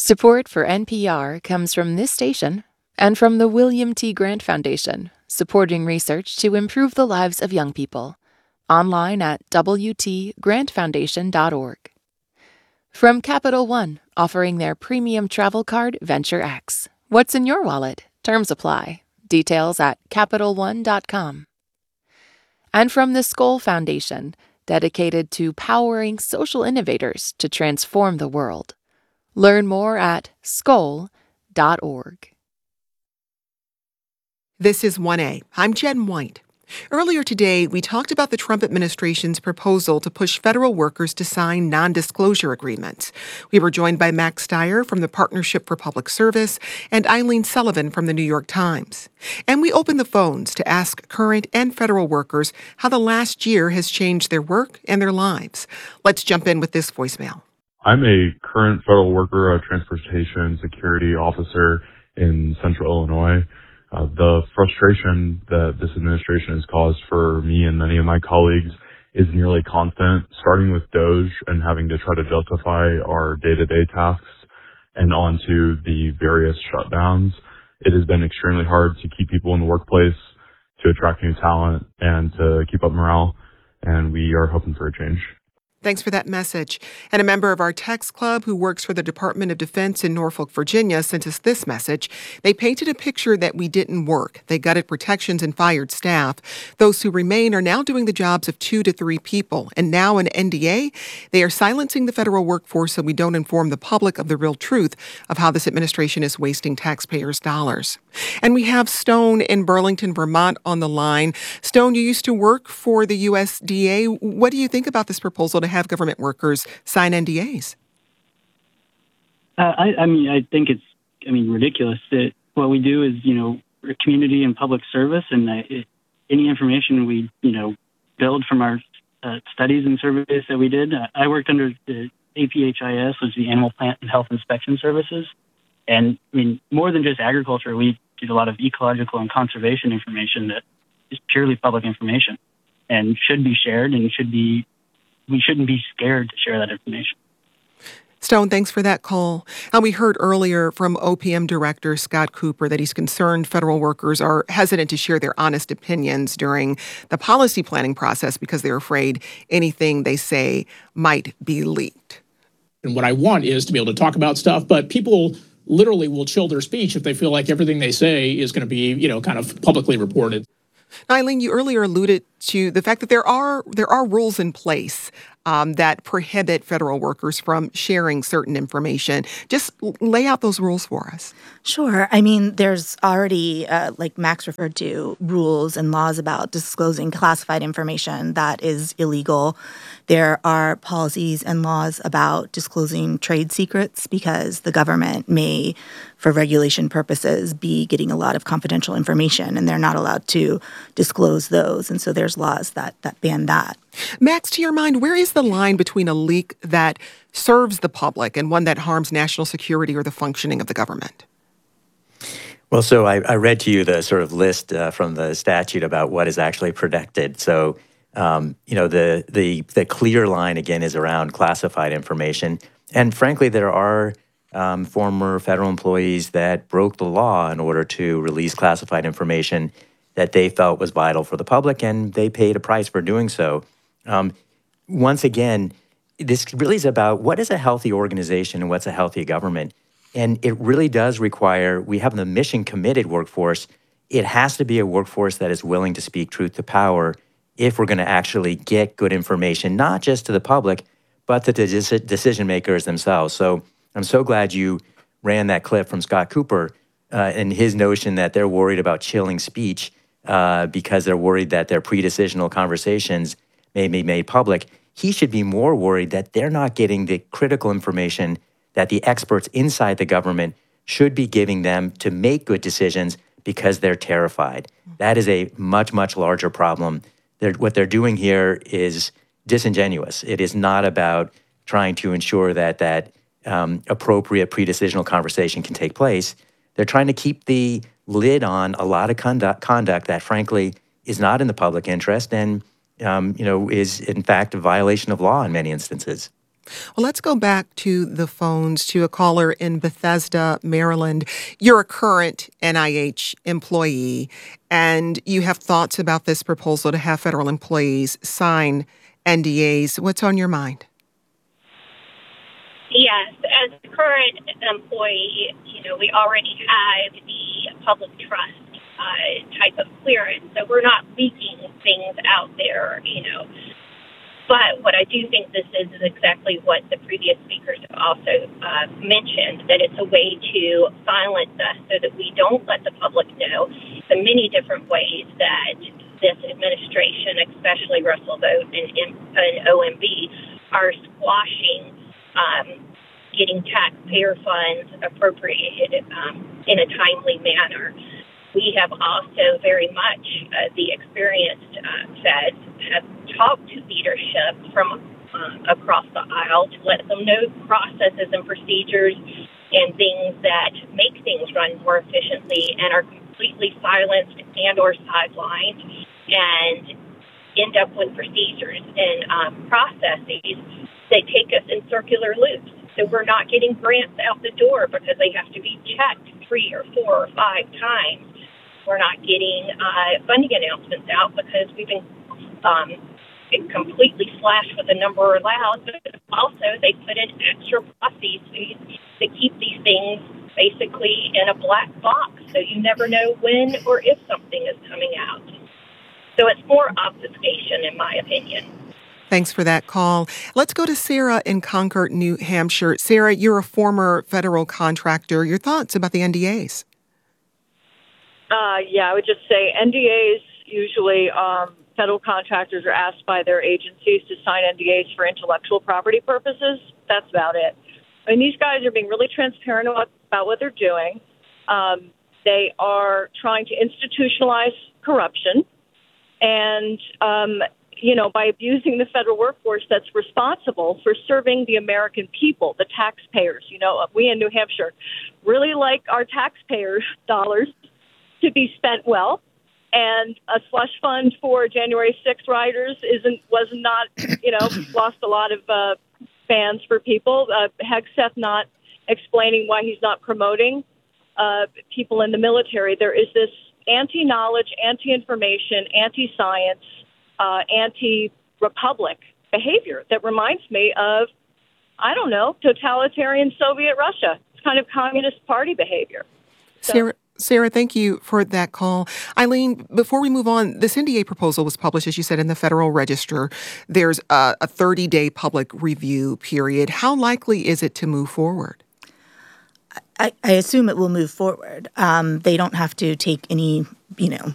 Support for NPR comes from this station and from the William T. Grant Foundation, supporting research to improve the lives of young people. Online at wtgrantfoundation.org. From Capital One, offering their premium travel card, Venture X. What's in your wallet? Terms apply. Details at CapitalOne.com. And from the Skoll Foundation, dedicated to powering social innovators to transform the world. Learn more at skoll.org. This is 1A. I'm Jen White. Earlier today, we talked about the Trump administration's proposal to push federal workers to sign non-disclosure agreements. We were joined by Max Stier from the Partnership for Public Service and Eileen Sullivan from the New York Times. And we opened the phones to ask current and federal workers how the last year has changed their work and their lives. Let's jump in with this voicemail. I'm a current federal worker, a transportation security officer in Central Illinois. The frustration that this administration has caused for me and many of my colleagues is nearly constant, starting with DOGE and having to try to justify our day-to-day tasks and onto the various shutdowns. It has been extremely hard to keep people in the workplace, to attract new talent, and to keep up morale, and we are hoping for a change. Thanks for that message. And a member of our text club who works for the Department of Defense in Norfolk, Virginia, sent us this message. They painted a picture that we didn't work. They gutted protections and fired staff. Those who remain are now doing the jobs of 2 to 3 people. And now in NDA, they are silencing the federal workforce so we don't inform the public of the real truth of how this administration is wasting taxpayers' dollars. And we have Stone in Burlington, Vermont on the line. Stone, you used to work for the USDA. What do you think about this proposal to have government workers sign NDAs? I think it's ridiculous that what we do is, we're community and public service, and any information we, build from our studies and surveys that we did. I worked under the APHIS, which is the Animal Plant and Health Inspection Services. And more than just agriculture, we did a lot of ecological and conservation information that is purely public information and should be shared, and we shouldn't be scared to share that information. Stone, thanks for that call. We heard earlier from OPM Director Scott Cooper that he's concerned federal workers are hesitant to share their honest opinions during the policy planning process because they're afraid anything they say might be leaked. And what I want is to be able to talk about stuff, but people literally will chill their speech if they feel like everything they say is going to be, kind of publicly reported. Eileen, you earlier alluded to the fact that there are rules in place that prohibit federal workers from sharing certain information. Just lay out those rules for us. Sure. There's already, like Max referred to, rules and laws about disclosing classified information that is illegal. There are policies and laws about disclosing trade secrets because the government may, for regulation purposes, be getting a lot of confidential information, and they're not allowed to disclose those. And so there's laws that ban that. Max, to your mind, where is the line between a leak that serves the public and one that harms national security or the functioning of the government? Well, so I read to you the sort of list from the statute about what is actually protected. So, the clear line, again, is around classified information. And frankly, there are former federal employees that broke the law in order to release classified information that they felt was vital for the public, and they paid a price for doing so. Once again, this really is about what is a healthy organization and what's a healthy government. And it really does require, we have the mission-committed workforce. It has to be a workforce that is willing to speak truth to power if we're going to actually get good information, not just to the public, but to the decision makers themselves. So I'm so glad you ran that clip from Scott Cooper and his notion that they're worried about chilling speech because they're worried that their pre-decisional conversations may be made public. He should be more worried that they're not getting the critical information that the experts inside the government should be giving them to make good decisions because they're terrified. That is a much, much larger problem. What they're doing here is disingenuous. It is not about trying to ensure that appropriate pre-decisional conversation can take place. They're trying to keep the lid on a lot of conduct that, frankly, is not in the public interest and, is, in fact, a violation of law in many instances. Well, let's go back to the phones to a caller in Bethesda, Maryland. You're a current NIH employee, and you have thoughts about this proposal to have federal employees sign NDAs. What's on your mind? Yes, as a current employee, we already have the public trust type of clearance, so we're not leaking things out there, But what I do think this is exactly what the previous speakers have also mentioned, that it's a way to silence us so that we don't let the public know the many different ways that this administration, especially Russell Vought and OMB, are squashing getting taxpayer funds appropriated in a timely manner. We have also very much, the experienced feds have talked to leadership from across the aisle to let them know processes and procedures and things that make things run more efficiently and are completely silenced and or sidelined and end up with procedures and processes that take us in circular loops. So we're not getting grants out the door because they have to be checked 3 or 4 or 5 times. We're not getting funding announcements out because we've been completely slashed with the number allowed. But also, they put in extra processes to keep these things basically in a black box, so you never know when or if something is coming out. So it's more obfuscation, in my opinion. Thanks for that call. Let's go to Sarah in Concord, New Hampshire. Sarah, you're a former federal contractor. Your thoughts about the NDAs? I would just say NDAs usually federal contractors are asked by their agencies to sign NDAs for intellectual property purposes. That's about it. I mean, these guys are being really transparent about what they're doing. They are trying to institutionalize corruption. And, by abusing the federal workforce that's responsible for serving the American people, the taxpayers. We in New Hampshire really like our taxpayers' dollars to be spent well. And a slush fund for January 6th riders was not, lost a lot of fans for people. Hegseth not explaining why he's not promoting people in the military. There is this anti-knowledge, anti-information, anti-science, anti-republic behavior that reminds me of, totalitarian Soviet Russia. It's kind of Communist Party behavior. So, Sarah, thank you for that call. Eileen, before we move on, this NDA proposal was published, as you said, in the Federal Register. There's a 30-day public review period. How likely is it to move forward? I assume it will move forward. They don't have to take any,